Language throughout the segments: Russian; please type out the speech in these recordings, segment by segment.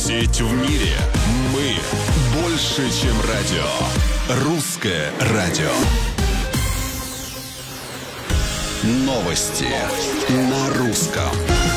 Сеть в мире. Мы больше, чем радио. Русское радио. Новости на русском.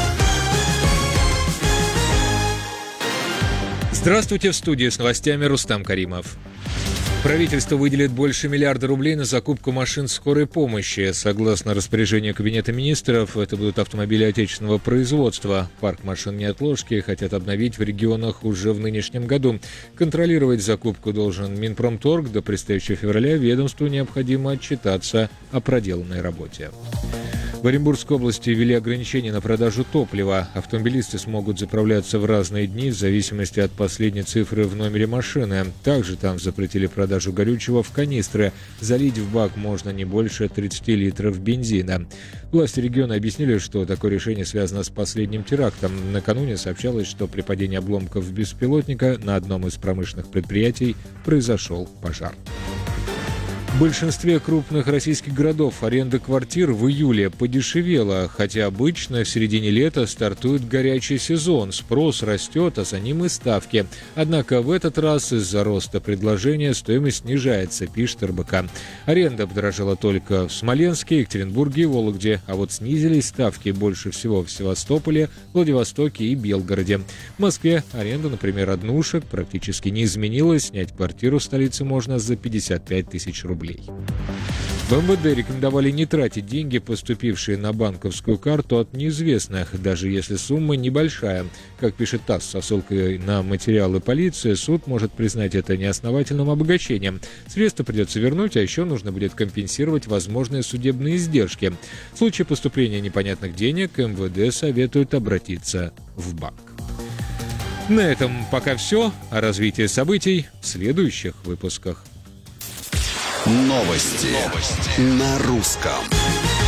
Здравствуйте, в студии с новостями Рустам Каримов. Правительство выделит больше миллиарда рублей на закупку машин скорой помощи. Согласно распоряжению Кабинета министров, это будут автомобили отечественного производства. Парк машин неотложки хотят обновить в регионах уже в нынешнем году. Контролировать закупку должен Минпромторг. До предстоящего февраля ведомству необходимо отчитаться о проделанной работе. В Оренбургской области ввели ограничения на продажу топлива. Автомобилисты смогут заправляться в разные дни в зависимости от последней цифры в номере машины. Также там запретили продажу горючего в канистры. Залить в бак можно не больше 30 литров бензина. Власти региона объяснили, что такое решение связано с последним терактом. Накануне сообщалось, что при падении обломков беспилотника на одном из промышленных предприятий произошел пожар. В большинстве крупных российских городов аренда квартир в июле подешевела, хотя обычно в середине лета стартует горячий сезон, спрос растет, а за ним и ставки. Однако в этот раз из-за роста предложения стоимость снижается, пишет РБК. Аренда подорожала только в Смоленске, Екатеринбурге и Вологде, а вот снизились ставки больше всего в Севастополе, Владивостоке и Белгороде. В Москве аренда, например, однушек практически не изменилась, снять квартиру в столице можно за 55 тысяч рублей. В МВД рекомендовали не тратить деньги, поступившие на банковскую карту от неизвестных, даже если сумма небольшая. Как пишет ТАСС со ссылкой на материалы полиции, суд может признать это неосновательным обогащением. Средства придется вернуть, а еще нужно будет компенсировать возможные судебные издержки. В случае поступления непонятных денег МВД советует обратиться в банк. На этом пока все. О развитии событий в следующих выпусках. Новости на русском.